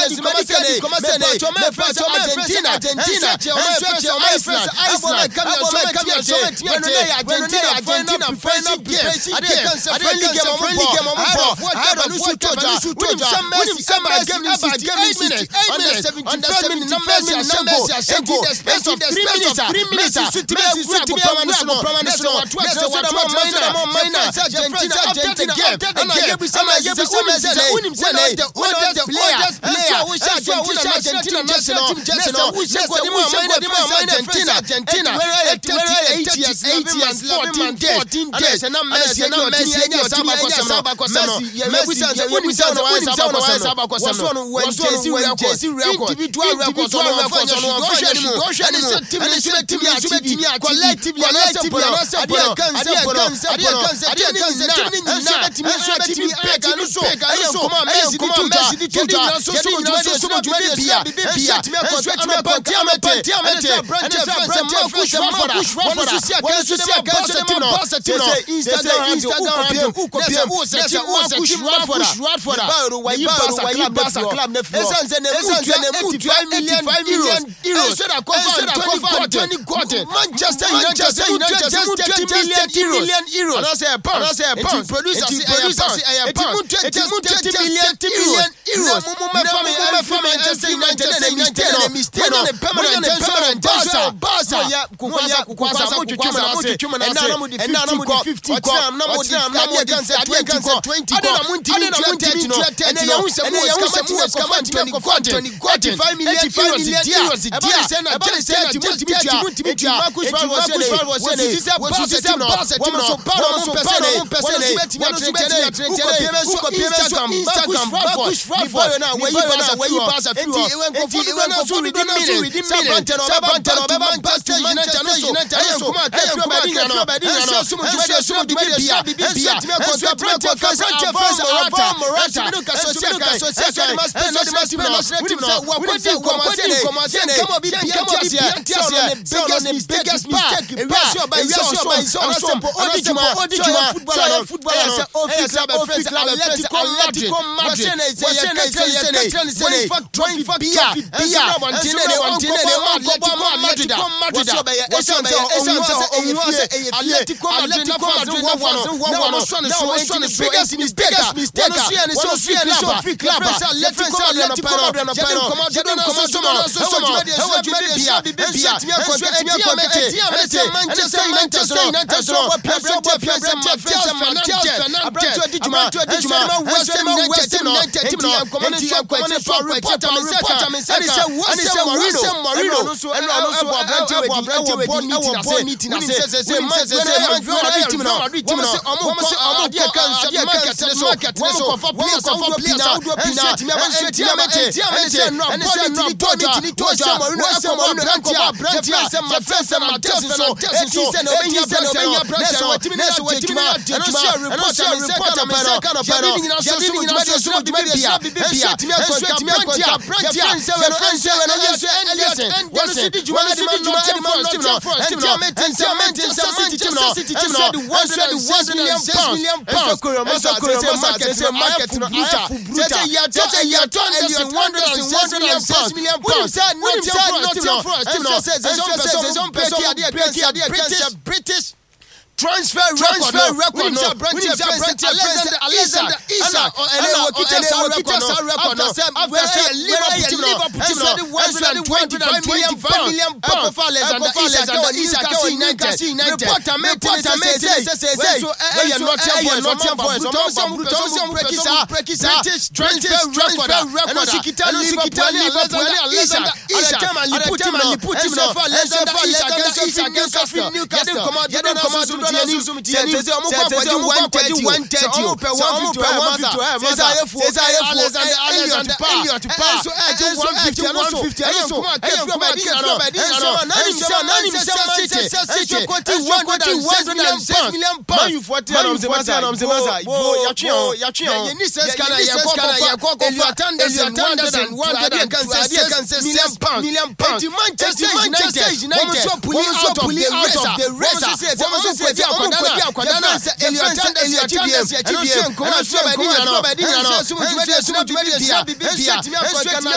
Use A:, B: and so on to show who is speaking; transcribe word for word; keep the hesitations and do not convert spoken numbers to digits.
A: Medicali, Medicali, Comacene, Mefato, Argentina, Argentina, Argentina, Iceland, Iceland, Argentina, Argentina, final game. I didn't say friendly game on friendly game on ball. I have a new toja. Winning some Messi, some game in sixty-eight minutes. On the seventy-five minutes, no Messi, no Messi, and in the space of three minutes, three minutes, to be able to be able to promise no. That's what I'm minor, minor. Argentina, Argentina game. And I give some Messi, some Messi, winning some the oldest player. Player, we shall Argentina national. National, we shall go Argentina, Argentina. Eight years, eight years, fourteen days. And I'm Messi, and I'm Messi, and I'm Messi, Messi, Messi, winning some, winning some, was one when Jesse records, individual records on our phone, and it's a team, and it's a team, collectively, collectively, Adia Kansa, Adia Kansa, Adia Kansa, and team, and team, Pek, and so, and so, Messi, Messi, the two, so so much, so much, Bia, Bia, and stretch me up, Tiamete, Tiamete, and the France, and push Rafa, push Rafa, when you see a Kansa, Kansa, Instagram, Instagram, Ukopia, Usa, Usa, push Rafa, push Rafa, why you pass a club, pass a club, Essence and eighty-five million euros. Instead of twenty quarter, Manchester United, thirty million euros. And I say a pound, I say a pound. It produces a pound. It is thirty million euros. Mama family, Manchester United, and Mistake, and permanent, permanent, Barca, Barca, Kukwasa, Kukwasa, Muchuma, and now with the fifty, I'm not with the against twenty, I don't want to and then you say was coming to twenty, eighty-five million euros. About the same, about the same, Timothy, Marcus was in it. Was it a Barca, Barca, Woman, so Paolo, so Paolo, Pesene, Instagram, Instagram, Marcus, Rafa, now where you pass a where you pass a few, and you went to the minute, Sabantan, Sabantan, Manchester United, and so much, everybody, everybody, and so much, so much, Bia, Bia, and so much, Morata, Morata, Morata, Association, Association, Association, Association, Association, come on, be biggest biggest mistake. Erasure by Erasure by Erasure. Odijuma, Odijuma, football, football, Office, Office, Atletico Madrid. Wasene, Wasene, Wasene, Wasene. Twenty fact, Bia, Bia, Antinene, Antinene, Atletico Madrid. Wasene, Essence, Essence, Essence, Atletico Madrid. One, one, one, one. Now, Wasene, biggest mistake, mistake. Wasene, Sophie Club. Atletico Madrid. Jadon, Jadon, Jadon, Jadon, Bia, Manchester United, Manchester British transfer record, record, no. Brentford, Alexander, Alexander, Isak, and then Wakita record, record, after Liverpool, Liverpool, one hundred twenty-five million pounds, Alexander, Isak, Newcastle United, reporter, reporter, say, so I am not here, not here, but some person, British transfer record, and Sikita, Liverpool, Liverpool, Isak, Isak, and put him on, put him on, Alexander, Isak, Newcastle, Newcastle, come out, come out. One thirty, one thirty, one thirty. One fifty, one fifty. Alexander, Elliot, Elliot, pass. One fifty, one fifty. So come on, everybody, everybody. Manchester City, City, one hundred six million pounds. Man, you forty. Man, you forty. Man, you forty. Go, yachion, yachion. Yenises kana, Yakwako, Elliot Anderson, one hundred, one hundred million pounds. Million pounds. Manchester United, United. Women so pulling out of the race. Women so Akwadana, Akwadana, Elliot, Elliot, Elliot, and also, come on, come on, come on, come on, come on, come on, come on, come on, come on, come on, come on,